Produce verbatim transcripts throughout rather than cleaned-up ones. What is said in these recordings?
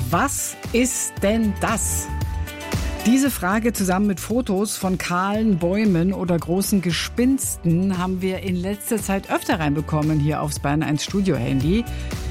Was ist denn das? Diese Frage zusammen mit Fotos von kahlen Bäumen oder großen Gespinsten haben wir in letzter Zeit öfter reinbekommen hier aufs Bayern eins Studio-Handy.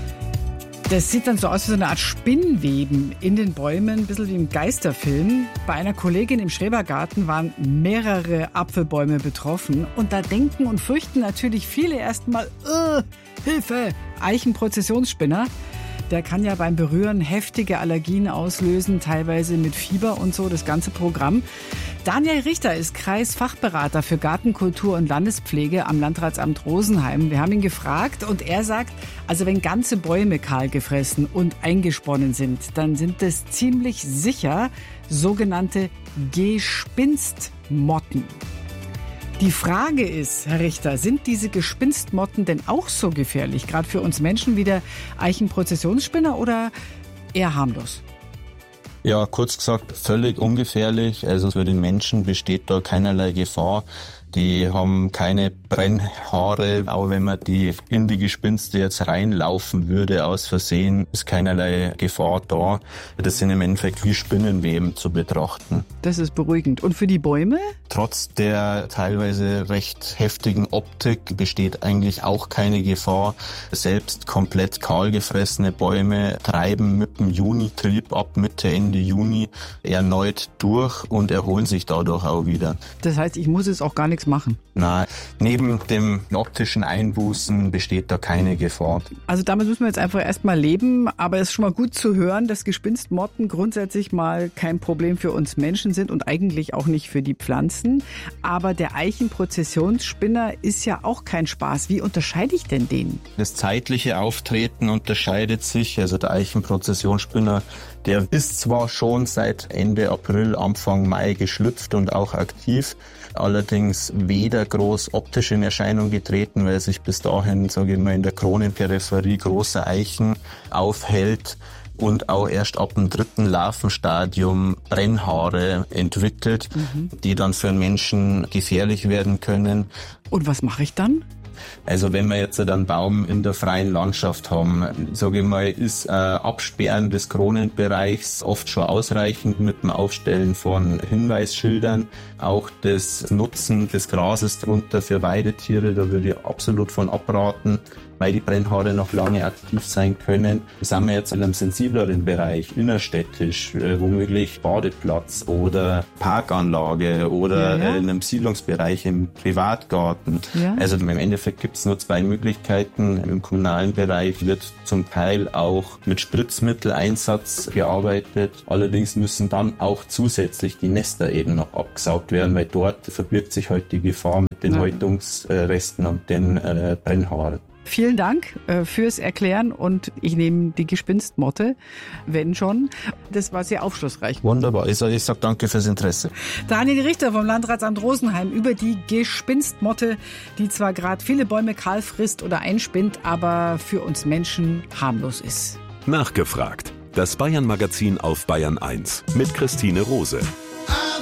Das sieht dann so aus wie so eine Art Spinnweben in den Bäumen, ein bisschen wie im Geisterfilm. Bei einer Kollegin im Schrebergarten waren mehrere Apfelbäume betroffen. Und da denken und fürchten natürlich viele erstmal, äh, Hilfe, Eichenprozessionsspinner. Der kann ja beim Berühren heftige Allergien auslösen, teilweise mit Fieber und so, das ganze Programm. Daniel Richter ist Kreisfachberater für Gartenkultur und Landespflege am Landratsamt Rosenheim. Wir haben ihn gefragt und er sagt, also wenn ganze Bäume kahl gefressen und eingesponnen sind, dann sind das ziemlich sicher sogenannte Gespinstmotten. Die Frage ist, Herr Richter, sind diese Gespinstmotten denn auch so gefährlich, gerade für uns Menschen wie der Eichenprozessionsspinner oder eher harmlos? Ja, kurz gesagt, völlig ungefährlich. Also für den Menschen besteht da keinerlei Gefahr. Die haben keine Brennhaare, auch wenn man die in die Gespinste jetzt reinlaufen würde aus Versehen, ist keinerlei Gefahr da. Das sind im Endeffekt wie Spinnenweben zu betrachten. Das ist beruhigend. Und für die Bäume? Trotz der teilweise recht heftigen Optik besteht eigentlich auch keine Gefahr. Selbst komplett kahl gefressene Bäume treiben mit dem Junitrieb ab Mitte, Ende Juni erneut durch und erholen sich dadurch auch wieder. Das heißt, ich muss jetzt auch gar nichts machen? Nein, neben dem optischen Einbußen besteht da keine Gefahr. Also damit müssen wir jetzt einfach erstmal leben, aber es ist schon mal gut zu hören, dass Gespinstmotten grundsätzlich mal kein Problem für uns Menschen sind und eigentlich auch nicht für die Pflanzen. Aber der Eichenprozessionsspinner ist ja auch kein Spaß. Wie unterscheide ich denn den? Das zeitliche Auftreten unterscheidet sich. Also der Eichenprozessionsspinner, der ist zwar schon seit Ende April, Anfang Mai geschlüpft und auch aktiv, allerdings weder groß optisch in Erscheinung getreten, weil sich bis dahin, sage ich mal, in der Kronenperipherie großer Eichen aufhält und auch erst ab dem dritten Larvenstadium Brennhaare entwickelt, mhm. die dann für einen Menschen gefährlich werden können. Und was mache ich dann? Also wenn wir jetzt einen Baum in der freien Landschaft haben, sage ich mal, ist äh, Absperren des Kronenbereichs oft schon ausreichend mit dem Aufstellen von Hinweisschildern. Auch das Nutzen des Grases drunter für Weidetiere, da würde ich absolut von abraten, weil die Brennhaare noch lange aktiv sein können. Sind wir jetzt in einem sensibleren Bereich, innerstädtisch, äh, womöglich Badeplatz oder Parkanlage oder ja, ja. in einem Siedlungsbereich im Privatgarten. Ja. Also im Endeffekt gibt es nur zwei Möglichkeiten. Im kommunalen Bereich wird zum Teil auch mit Spritzmitteleinsatz gearbeitet. Allerdings müssen dann auch zusätzlich die Nester eben noch abgesaugt werden, weil dort verbirgt sich halt die Gefahr mit den ja. Häutungsresten und den äh, Brennhaaren. Vielen Dank äh, fürs Erklären und ich nehme die Gespinstmotte, wenn schon. Das war sehr aufschlussreich. Wunderbar. Ich sage sag danke fürs Interesse. Daniel Richter vom Landratsamt Rosenheim über die Gespinstmotte, die zwar gerade viele Bäume kahl frisst oder einspinnt, aber für uns Menschen harmlos ist. Nachgefragt. Das Bayern-Magazin auf Bayern eins mit Christine Rose.